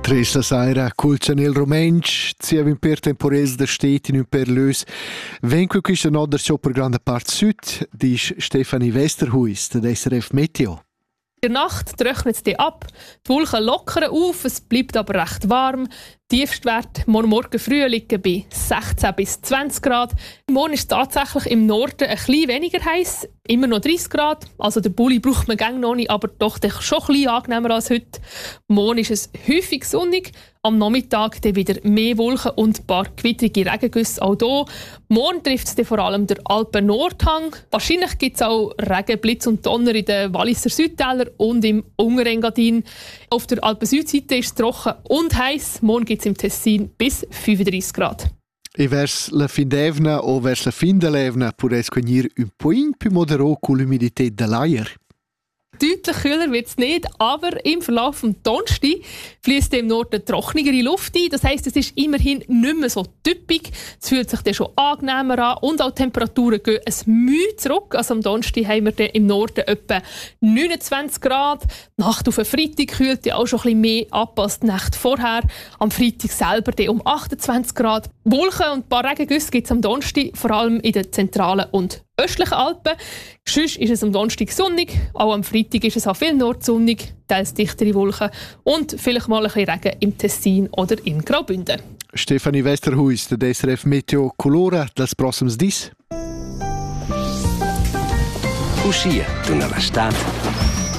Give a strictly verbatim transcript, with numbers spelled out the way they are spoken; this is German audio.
Tris la saira, culcianel romensch, zia vin per temporels der Städte in per lös. Wenn ku quista nodder so per grande part süd, dis Stefanie Westerhuis, der S R F Meteo. In der Nacht trocknet es ab, die Wolken lockern auf, es bleibt aber recht warm. Tiefstwert morgen, morgen früh liegen bei sechzehn bis zwanzig Grad. Morgen ist es tatsächlich im Norden ein bisschen weniger heiß, immer noch dreißig Grad. Also der Pulli braucht man gang noch nicht, aber doch schon ein bisschen angenehmer als heute. Morgen ist es häufig sonnig, am Nachmittag dann wieder mehr Wolken und ein paar gewittrige Regengüsse auch hier. Morgen trifft es dann vor allem der Alpen-Nordhang. Wahrscheinlich gibt es auch Regen, Blitz und Donner in den Walliser Südtälern und im Unterengadin. Auf der Alpen-Südseite ist es trocken und heiß. Morgen gibt es im Tessin bis fünfunddreißig Grad. E vers la fin d'evna o vers la fin de l'evna pourrait venir un point più moderato con l'umidità dell'aria. Deutlich kühler wird es nicht, aber im Verlauf des Donnerstags fließt im Norden trockenere Luft ein. Das heisst, es ist immerhin nicht mehr so typisch. Es fühlt sich dann schon angenehmer an und auch die Temperaturen gehen ein Mühe zurück. Also am Donnerstag haben wir dann im Norden etwa neunundzwanzig Grad. Die Nacht auf den Freitag kühlt ja auch schon ein bisschen mehr ab als die Nacht vorher. Am Freitag selber dann um achtundzwanzig Grad. Wolken und ein paar Regengüsse gibt es am Donnerstag, vor allem in den zentralen und östlichen Alpen. Sonst ist es am Donnerstag sonnig, auch am Freitag ist es auch viel nordsonnig, teils dichtere Wolken und vielleicht mal ein bisschen Regen im Tessin oder in Graubünden. Stefanie Westerhuis, der S R F Meteo Colora, das prossims dis. Uscire d'una l'estat